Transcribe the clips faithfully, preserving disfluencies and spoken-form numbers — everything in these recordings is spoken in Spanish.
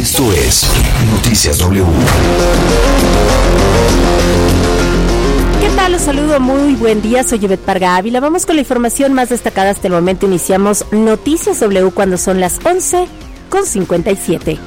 Esto es Noticias W. ¿Qué tal? Los saludo, muy buen día, soy Yvette Parga Ávila. Vamos con la información más destacada hasta el momento. Iniciamos Noticias W cuando son las once con cincuenta y siete.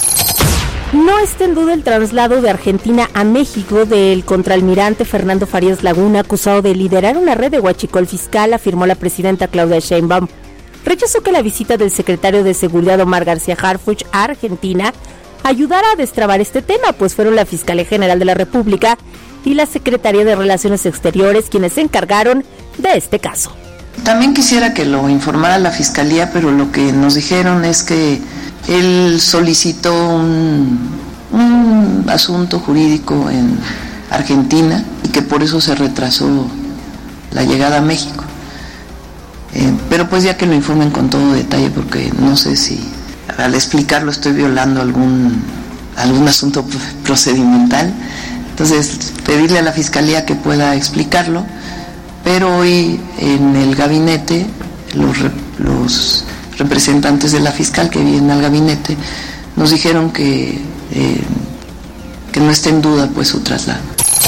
No está en duda el traslado de Argentina a México del contraalmirante Fernando Farías Laguna, acusado de liderar una red de huachicol fiscal, afirmó la presidenta Claudia Sheinbaum. Rechazó que la visita del secretario de Seguridad Omar García Harfuch a Argentina ayudara a destrabar este tema, pues fueron la Fiscalía General de la República y la Secretaría de Relaciones Exteriores quienes se encargaron de este caso. También quisiera que lo informara la Fiscalía, pero lo que nos dijeron es que él solicitó un, un asunto jurídico en Argentina y que por eso se retrasó la llegada a México. Eh, pero pues ya que lo informen con todo detalle, porque no sé si al explicarlo estoy violando algún, algún asunto procedimental. Entonces, pedirle a la Fiscalía que pueda explicarlo, pero hoy en el gabinete, los, los representantes de la fiscal que vienen al gabinete nos dijeron que, eh, que no está en duda pues su traslado.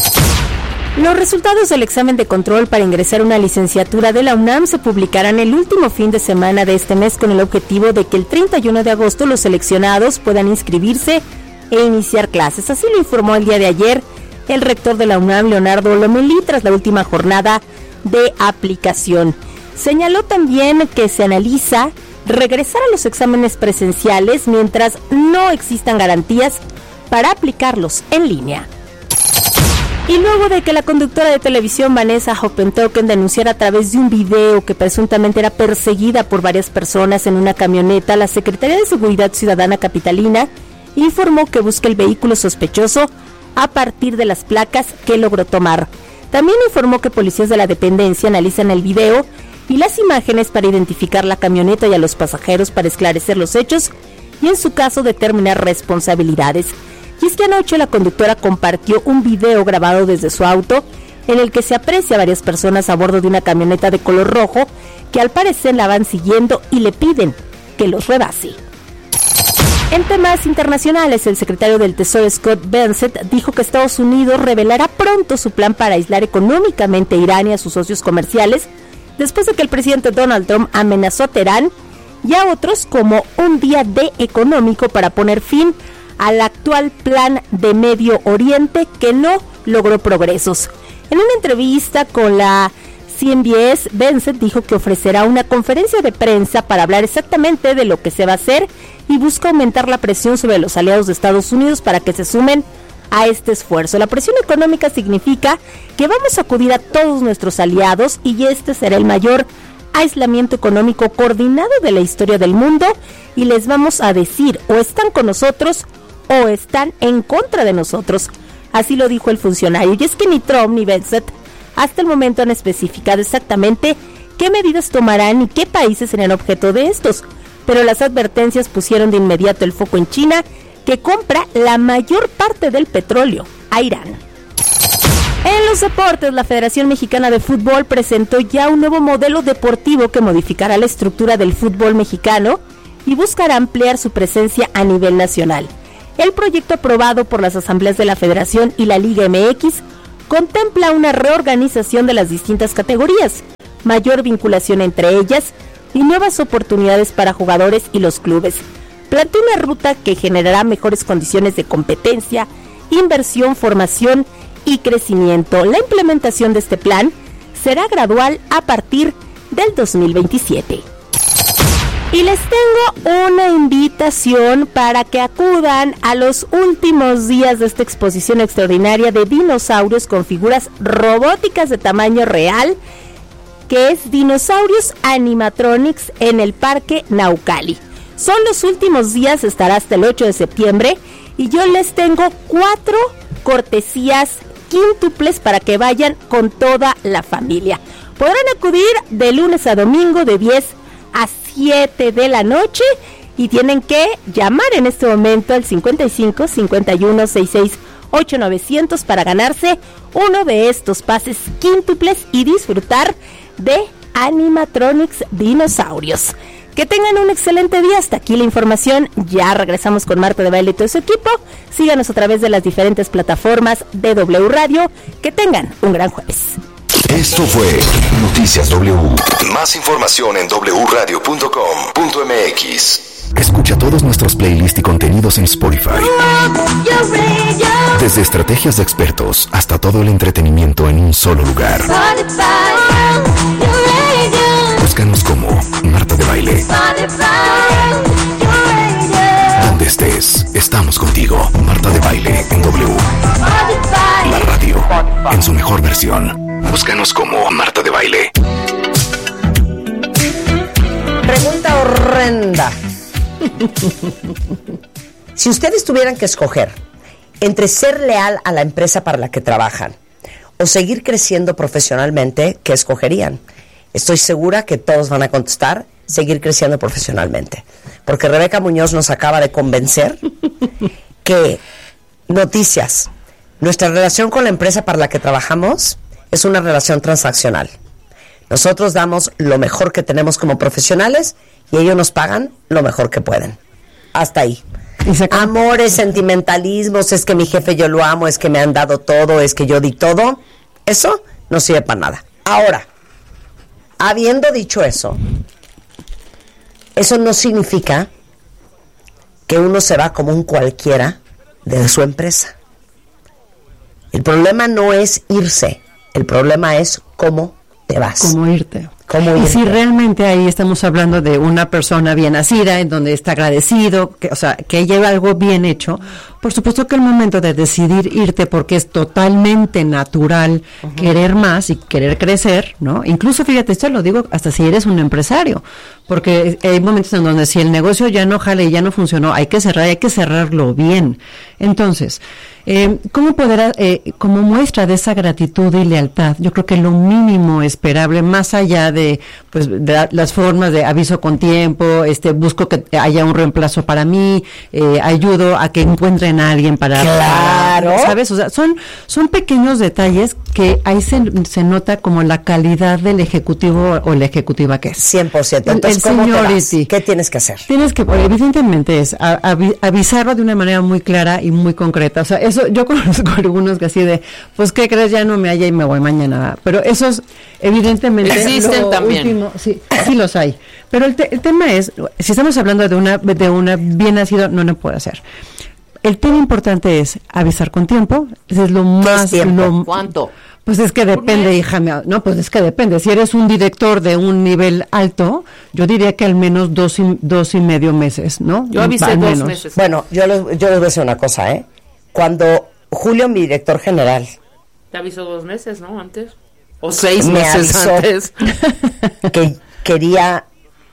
Los resultados del examen de control para ingresar a una licenciatura de la UNAM se publicarán el último fin de semana de este mes con el objetivo de que el treinta y uno de agosto los seleccionados puedan inscribirse e iniciar clases. Así lo informó el día de ayer el rector de la UNAM, Leonardo Lomelí, tras la última jornada de aplicación. Señaló también que se analiza regresar a los exámenes presenciales mientras no existan garantías para aplicarlos en línea. Y luego de que la conductora de televisión Vanessa Hoppentoken denunciara a través de un video que presuntamente era perseguida por varias personas en una camioneta, la Secretaría de Seguridad Ciudadana capitalina informó que busca el vehículo sospechoso a partir de las placas que logró tomar. También informó que policías de la dependencia analizan el video y las imágenes para identificar la camioneta y a los pasajeros para esclarecer los hechos y en su caso determinar responsabilidades. Y es que anoche la conductora compartió un video grabado desde su auto en el que se aprecia a varias personas a bordo de una camioneta de color rojo que al parecer la van siguiendo y le piden que los rebase. En temas internacionales, el secretario del Tesoro Scott Bessent dijo que Estados Unidos revelará pronto su plan para aislar económicamente a Irán y a sus socios comerciales después de que el presidente Donald Trump amenazó a Teherán y a otros como un día D económico para poner fin al actual plan de Medio Oriente que no logró progresos. En una entrevista con la C N B S, Bessent dijo que ofrecerá una conferencia de prensa para hablar exactamente de lo que se va a hacer y busca aumentar la presión sobre los aliados de Estados Unidos para que se sumen a este esfuerzo. La presión económica significa que vamos a acudir a todos nuestros aliados y este será el mayor aislamiento económico coordinado de la historia del mundo y les vamos a decir o están con nosotros o están en contra de nosotros. Así lo dijo el funcionario. Y es que ni Trump ni Bessent hasta el momento han especificado exactamente qué medidas tomarán y qué países serán objeto de estos. Pero las advertencias pusieron de inmediato el foco en China, que compra la mayor parte del petróleo a Irán. En los deportes, la Federación Mexicana de Fútbol presentó ya un nuevo modelo deportivo que modificará la estructura del fútbol mexicano y buscará ampliar su presencia a nivel nacional. El proyecto aprobado por las asambleas de la Federación y la Liga M X contempla una reorganización de las distintas categorías, mayor vinculación entre ellas y nuevas oportunidades para jugadores y los clubes. Plantea una ruta que generará mejores condiciones de competencia, inversión, formación y crecimiento. La implementación de este plan será gradual a partir del dos mil veintisiete. Y les tengo una invitación para que acudan a los últimos días de esta exposición extraordinaria de dinosaurios con figuras robóticas de tamaño real, que es Dinosaurios Animatronics en el Parque Naucali. Son los últimos días, estará hasta el ocho de septiembre, y yo les tengo cuatro cortesías quíntuples para que vayan con toda la familia. Podrán acudir de lunes a domingo de diez a siete de la noche y tienen que llamar en este momento al cincuenta y cinco, cincuenta y uno, sesenta y seis, ochenta y nueve cien para ganarse uno de estos pases quíntuples y disfrutar de Animatronics Dinosaurios. Que tengan un excelente día. Hasta aquí la información. Ya regresamos con Marta de Baile y todo su equipo. Síganos a través de las diferentes plataformas de W Radio. Que tengan un gran jueves. Esto fue Noticias W. Más información en doble u radio punto com punto m x. Escucha todos nuestros playlists y contenidos en Spotify. Desde estrategias de expertos hasta todo el entretenimiento en un solo lugar. Búscanos como Marta de Baile. Donde estés, estamos contigo. Marta de Baile en W. La radio en su mejor versión. Búscanos como Marta de Baile. Pregunta horrenda. Si ustedes tuvieran que escoger entre ser leal a la empresa para la que trabajan o seguir creciendo profesionalmente, ¿qué escogerían? Estoy segura que todos van a contestar seguir creciendo profesionalmente, porque Rebeca Muñoz nos acaba de convencer que Noticias, nuestra relación con la empresa para la que trabajamos es una relación transaccional. Nosotros damos lo mejor que tenemos como profesionales y ellos nos pagan lo mejor que pueden. Hasta ahí. Amores, sentimentalismos, es que mi jefe yo lo amo, es que me han dado todo, es que yo di todo, eso no sirve para nada. Ahora, habiendo dicho eso, eso no significa que uno se va como un cualquiera de su empresa. El problema no es irse, el problema es cómo te vas. Cómo irte. ¿Cómo y irte? si realmente ahí estamos hablando de una persona bien nacida, en donde está agradecido, que, o sea, que lleva algo bien hecho, por supuesto que el momento de decidir irte, porque es totalmente natural uh-huh. querer más y querer crecer, ¿no? Incluso, fíjate, esto lo digo hasta si eres un empresario, porque hay momentos en donde si el negocio ya no jale y ya no funcionó, hay que cerrar, hay que cerrarlo bien. Entonces, eh, ¿cómo poder, eh, como muestra de esa gratitud y lealtad, yo creo que lo mínimo esperable, más allá de, pues, de las formas de aviso con tiempo, este, busco que haya un reemplazo para mí, eh, ayudo a que encuentren a alguien para, claro. para, ¿sabes? O sea, son, son pequeños detalles que ahí se, se nota como la calidad del ejecutivo o la ejecutiva que es. cien por ciento. El, Entonces, el ¿cómo te vas? seniority. ¿Qué tienes que hacer? Tienes que, evidentemente, es avi, avisarlo de una manera muy clara y muy concreta. O sea, eso, yo conozco algunos que así de, pues, ¿qué crees? Ya no me halla y me voy mañana. Pero esos, evidentemente, existen también. Último, sí, sí los hay. Pero el, te, el tema es, si estamos hablando de una, de una bien nacido, no lo puede hacer. El tema importante es avisar con tiempo. Ese es lo más. ¿Qué es tiempo? Lo, ¿Cuánto? Pues es que depende, hija mía. No, pues es que depende. Si eres un director de un nivel alto, yo diría que al menos dos y, dos y medio meses, ¿no? Yo avisé al dos menos. meses. Bueno, yo les, yo les voy a decir una cosa, ¿eh? Cuando Julio, mi director general, Te avisó dos meses, ¿no? Antes. O seis me meses avisó antes. que quería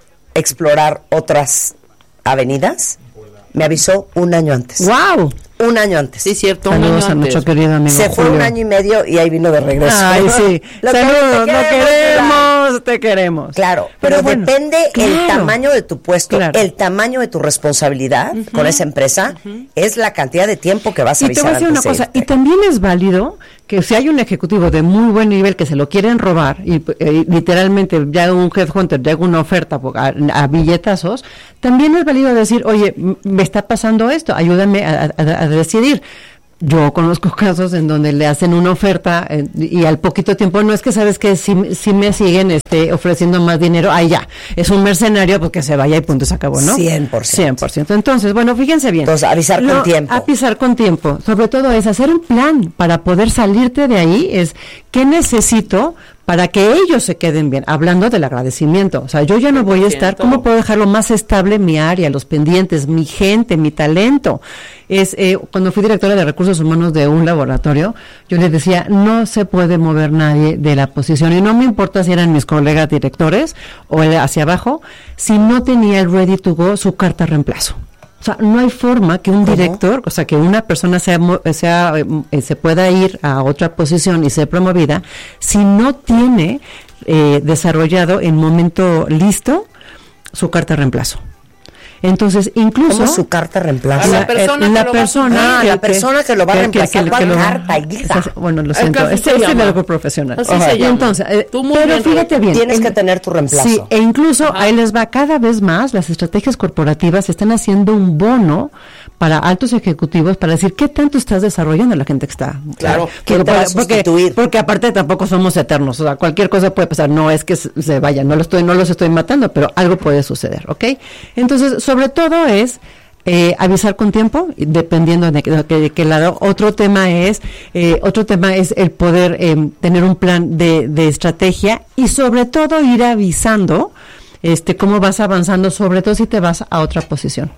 explorar otras avenidas, me avisó un año antes. ¡Wow! Un año antes. Sí, cierto. Saludos un a año nuestro antes. querido amigo Se fue Julio. un año y medio y ahí vino de regreso. Ay, sí. Lo que- Saludos, te no queremos, queremos, te queremos. Claro, pero, Pero bueno, depende el claro. tamaño de tu puesto, Claro. el tamaño de tu responsabilidad uh-huh. con esa empresa, uh-huh. es la cantidad de tiempo que vas a Y te avisar voy a decir una antes de cosa, irte. y también es válido que si hay un ejecutivo de muy buen nivel que se lo quieren robar, y eh, literalmente ya un headhunter, ya una oferta a, a billetazos, también es válido decir, oye, m- me está pasando esto, ayúdame a, a, a decidir. Yo conozco casos en donde le hacen una oferta eh, y al poquito tiempo, no es que sabes que si, si me siguen este, ofreciendo más dinero, ahí ya, es un mercenario porque se vaya y punto, se acabó, ¿no? cien por ciento. cien por ciento. Entonces, bueno, fíjense bien. Entonces, avisar con tiempo. Avisar con tiempo. Sobre todo es hacer un plan para poder salirte de ahí, es ¿qué necesito para que ellos se queden bien? Hablando del agradecimiento. O sea, yo ya no voy a estar, ¿cómo puedo dejarlo más estable mi área, los pendientes, mi gente, mi talento? Es eh, cuando fui directora de recursos humanos de un laboratorio, yo les decía, no se puede mover nadie de la posición, y no me importa si eran mis colegas directores o el hacia abajo, si no tenía el ready to go, su carta reemplazo. O sea, no hay forma que un director, o sea, que una persona sea, sea eh, se pueda ir a otra posición y ser promovida si no tiene eh, desarrollado en momento listo su carta de reemplazo. Entonces, incluso... ¿Cómo su carta reemplaza? A la persona eh, la que persona, lo va a- que- Ah, la persona que lo va a que- reemplazar, que- ¿cuál que lo- carta, hija? Esa- Bueno, lo Es siento. que así Este se es el llama. algo profesional. Así Ajá. se Y llama. entonces, eh, Tú muy pero bien, fíjate bien. Tienes en- que tener tu reemplazo. Sí, e incluso Ajá. ahí les va, cada vez más las estrategias corporativas están haciendo un bono para altos ejecutivos para decir qué tanto estás desarrollando la gente que está. Claro. ¿Quién te va a porque, porque, sustituir? porque aparte tampoco somos eternos, o sea, cualquier cosa puede pasar, no es que se se vayan, no lo estoy, no los estoy matando, pero algo puede suceder, ¿ok? Entonces, sobre todo es eh, avisar con tiempo, dependiendo de, de, de qué lado. Otro tema es, eh, otro tema es el poder eh, tener un plan de, de estrategia y sobre todo ir avisando este cómo vas avanzando, sobre todo si te vas a otra posición.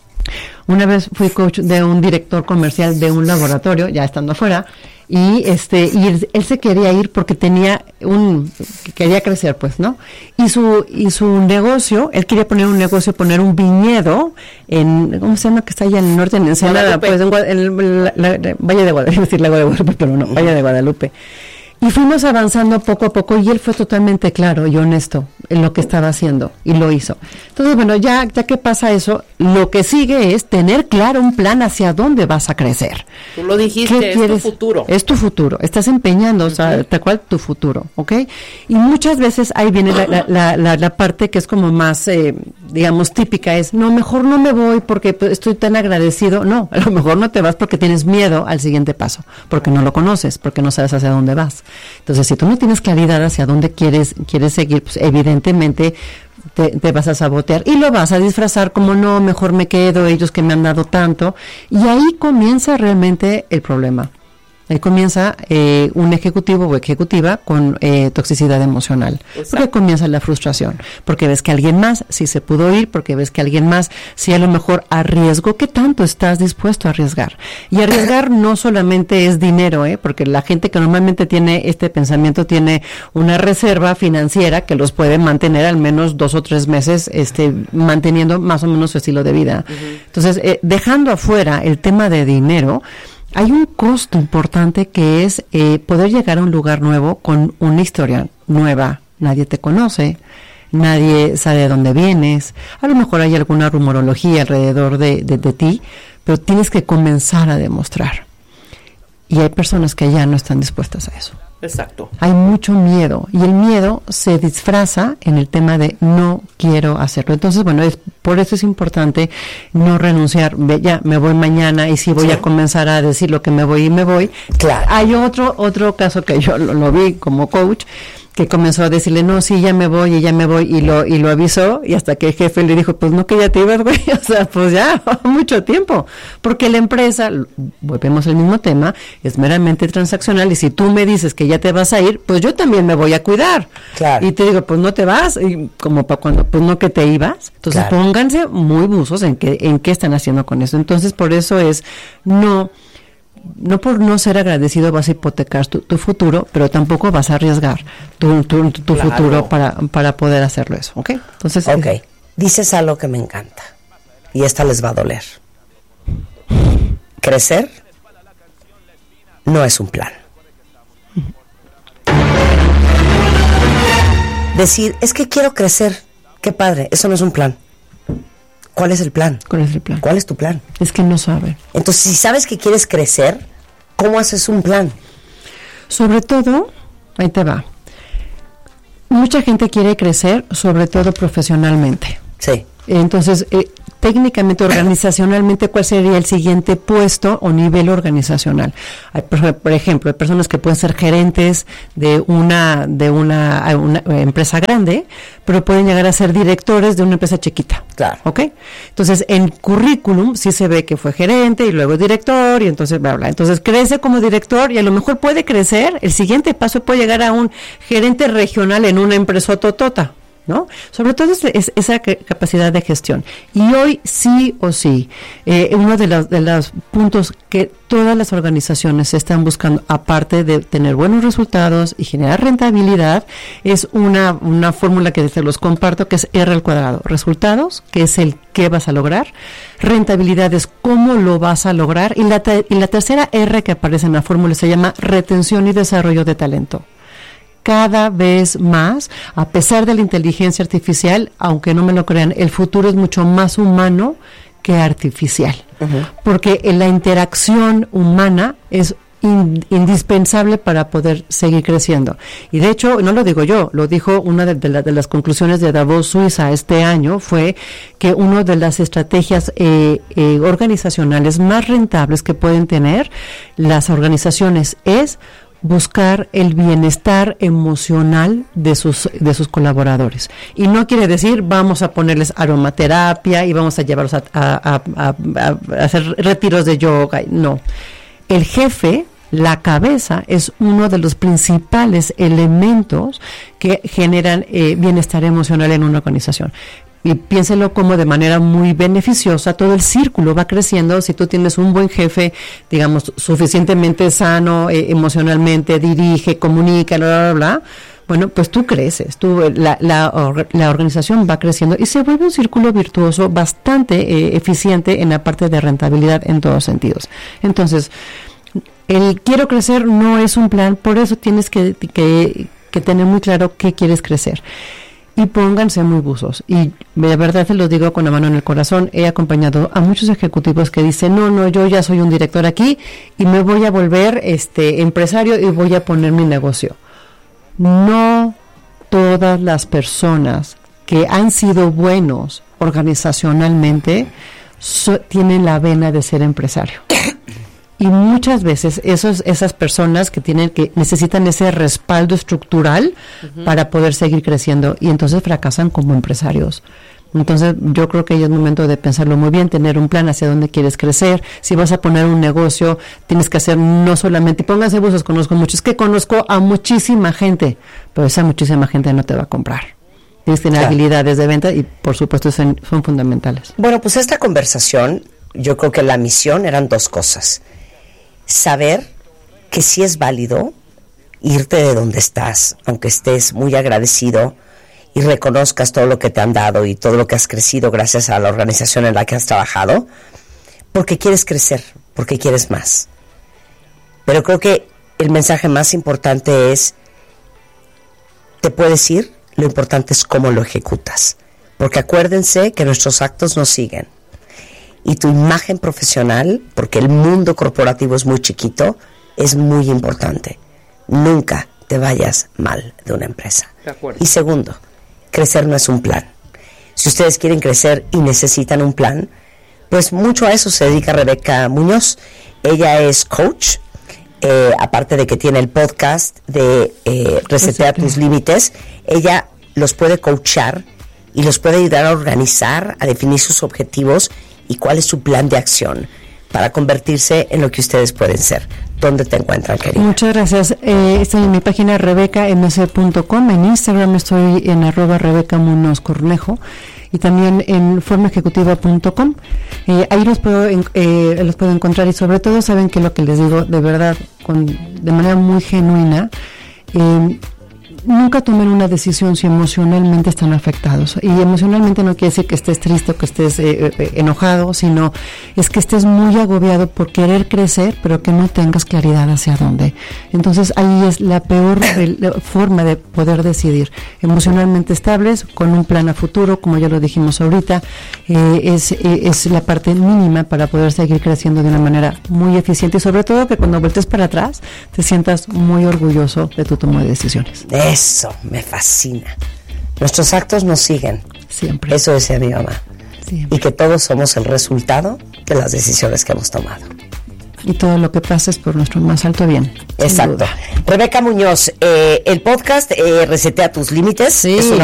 Una vez fui coach de un director comercial de un laboratorio, ya estando afuera, y este y él, él se quería ir porque tenía un quería crecer, pues, ¿no? Y su y su negocio, él quería poner un negocio, poner un viñedo en, ¿cómo se llama? Que está allá en el norte, en Ensenada, Guadalupe. pues, en, Gua- en el- la- la- la- Valle de Guadalupe, iba a decir Lago de Guadalupe, pero no, Valle de Guadalupe. Y fuimos avanzando poco a poco y él fue totalmente claro y honesto en lo que estaba haciendo y lo hizo. Entonces, bueno, ya, ya que pasa eso, lo que sigue es tener claro un plan hacia dónde vas a crecer. Tú lo dijiste, es tu futuro. Es tu futuro. Estás empeñando, o sea, tal cual tu futuro, ¿ok? Y muchas veces ahí viene la, la, la, la, la parte que es como más, eh, digamos, típica, es, no, mejor no me voy porque pues, estoy tan agradecido. No, a lo mejor no te vas porque tienes miedo al siguiente paso, porque no lo conoces, porque no sabes hacia dónde vas. Entonces, si tú no tienes claridad hacia dónde quieres, quieres seguir, pues evidentemente te, te vas a sabotear y lo vas a disfrazar como no, mejor me quedo, ellos que me han dado tanto. Y ahí comienza realmente el problema. Ahí comienza eh, un ejecutivo o ejecutiva con eh, toxicidad emocional. Exacto. Porque comienza la frustración. Porque ves que alguien más sí se pudo ir, porque ves que alguien más sí a lo mejor arriesgó. ¿Qué tanto estás dispuesto a arriesgar? Y arriesgar no solamente es dinero, ¿eh? Porque la gente que normalmente tiene este pensamiento tiene una reserva financiera que los puede mantener al menos dos o tres meses este, manteniendo más o menos su estilo de vida. Uh-huh. Entonces, eh, dejando afuera el tema de dinero, hay un costo importante que es eh, poder llegar a un lugar nuevo con una historia nueva. Nadie te conoce, nadie sabe de dónde vienes. A lo mejor hay alguna rumorología alrededor de, de, de ti, pero tienes que comenzar a demostrar. Y hay personas que ya no están dispuestas a eso. Exacto. Hay mucho miedo y el miedo se disfraza en el tema de no quiero hacerlo. Entonces, bueno, es, por eso es importante no renunciar. Ve, ya me voy mañana y si voy sí. a comenzar a decir lo que me voy y me voy. Claro. Hay otro otro caso que yo lo, lo vi como coach, que comenzó a decirle, no, sí, ya me voy, y ya me voy, y lo y lo avisó, y hasta que el jefe le dijo, pues no, que ya te ibas, güey, o sea, pues ya, mucho tiempo, porque la empresa, volvemos al mismo tema, es meramente transaccional, y si tú me dices que ya te vas a ir, pues yo también me voy a cuidar, claro. Y te digo, pues no te vas, y como para cuando, pues no que te ibas, entonces claro. Pónganse muy buzos en qué, en qué están haciendo con eso, entonces por eso es, no... No por no ser agradecido vas a hipotecar tu, tu futuro, pero tampoco vas a arriesgar tu, tu, tu, tu claro. futuro para, para poder hacerlo eso, ¿ok? Entonces, ok, es... dices algo que me encanta y esta les va a doler. Crecer no es un plan. Decir, es que quiero crecer, qué padre, eso no es un plan. ¿Cuál es el plan? ¿Cuál es el plan? ¿Cuál es tu plan? Es que no saben. Entonces, si sabes que quieres crecer, ¿cómo haces un plan? Sobre todo, ahí te va. Mucha gente quiere crecer, sobre todo profesionalmente. Sí. Entonces, eh, técnicamente, organizacionalmente, ¿cuál sería el siguiente puesto o nivel organizacional? Hay, por, por ejemplo, hay personas que pueden ser gerentes de una de una, una empresa grande, pero pueden llegar a ser directores de una empresa chiquita. Claro. ¿Ok? Entonces, en currículum sí se ve que fue gerente y luego director y entonces bla, bla. Entonces, crece como director y a lo mejor puede crecer. El siguiente paso puede llegar a un gerente regional en una empresa totota, ¿no? Sobre todo es, es esa capacidad de gestión. Y hoy sí o sí, eh, uno de los, de los puntos que todas las organizaciones están buscando, aparte de tener buenos resultados y generar rentabilidad, es una, una fórmula que se los comparto, que es R al cuadrado. Resultados, que es el qué vas a lograr. Rentabilidad es cómo lo vas a lograr. Y la, y la tercera R que aparece en la fórmula se llama retención y desarrollo de talento. cada vez más, a pesar de la inteligencia artificial, aunque no me lo crean, el futuro es mucho más humano que artificial, uh-huh. porque la interacción humana es In, indispensable para poder seguir creciendo. Y de hecho, no lo digo yo, lo dijo una de, de, la, de las conclusiones de Davos, Suiza, este año, fue que una de las estrategias eh, eh, organizacionales más rentables que pueden tener las organizaciones es buscar el bienestar emocional de sus de sus colaboradores. Y no quiere decir vamos a ponerles aromaterapia y vamos a llevarlos a, a, a, a, a hacer retiros de yoga, no. El jefe, la cabeza, es uno de los principales elementos que generan eh, bienestar emocional en una organización. Y piénselo como de manera muy beneficiosa, todo el círculo va creciendo. Si tú tienes un buen jefe, digamos, suficientemente sano eh, emocionalmente, dirige, comunica, bla, bla, bla, bueno, pues tú creces, tú, la, la, la organización va creciendo y se vuelve un círculo virtuoso bastante eh, eficiente en la parte de rentabilidad en todos sentidos. Entonces, el quiero crecer no es un plan, por eso tienes que, que, que tener muy claro qué quieres crecer. Y pónganse muy buzos. Y de verdad se los digo con la mano en el corazón, he acompañado a muchos ejecutivos que dicen, no, no, yo ya soy un director aquí y me voy a volver este empresario y voy a poner mi negocio. No todas las personas que han sido buenos organizacionalmente so, tienen la vena de ser empresario. Y muchas veces esos, esas personas que tienen que necesitan ese respaldo estructural uh-huh. para poder seguir creciendo y entonces fracasan como empresarios. Entonces yo creo que ya es momento de pensarlo muy bien, tener un plan hacia dónde quieres crecer. Si vas a poner un negocio, tienes que hacer no solamente, pónganse buzos, conozco muchos, que conozco a muchísima gente, pero esa muchísima gente no te va a comprar. Tienes que tener claro. habilidades de venta y por supuesto son, son fundamentales. Bueno, pues esta conversación, yo creo que la misión eran dos cosas. Saber que sí es válido irte de donde estás, aunque estés muy agradecido y reconozcas todo lo que te han dado y todo lo que has crecido gracias a la organización en la que has trabajado, porque quieres crecer, porque quieres más. Pero creo que el mensaje más importante es, te puedes ir, lo importante es cómo lo ejecutas. Porque acuérdense que nuestros actos nos siguen. Y tu imagen profesional, porque el mundo corporativo es muy chiquito, es muy importante. Nunca te vayas mal de una empresa. De acuerdo. Y segundo, crecer no es un plan. Si ustedes quieren crecer y necesitan un plan, pues mucho a eso se dedica Rebeca Muñoz. Ella es coach, eh, aparte de que tiene el podcast de eh, Resetea tus límites, ella los puede coachar y los puede ayudar a organizar, a definir sus objetivos y cuál es su plan de acción para convertirse en lo que ustedes pueden ser. ¿Dónde te encuentran, querida? Muchas gracias. Eh, estoy en mi página rebeca m c punto com. En Instagram estoy en arroba Rebeca Muñoz Cornejo y también en forma ejecutiva punto com. Eh, ahí los puedo, eh, los puedo encontrar y sobre todo saben que lo que les digo de verdad, con, de manera muy genuina, eh, nunca tomen una decisión si emocionalmente están afectados. Y emocionalmente no quiere decir que estés triste o que estés eh, eh, enojado, sino es que estés muy agobiado por querer crecer, pero que no tengas claridad hacia dónde. Entonces ahí es la peor de, la forma de poder decidir. Emocionalmente estables, con un plan a futuro, como ya lo dijimos ahorita, eh, es, eh, es la parte mínima para poder seguir creciendo de una manera muy eficiente y sobre todo que cuando voltees para atrás te sientas muy orgulloso de tu toma de decisiones. Eso, me fascina. Nuestros actos nos siguen. Siempre. Eso decía mi mamá. Siempre. Y que todos somos el resultado de las decisiones que hemos tomado. Y todo lo que pasa es por nuestro más alto bien. Exacto. Rebeca Muñoz, eh, el podcast eh, Resetea tus límites. Sí. Es una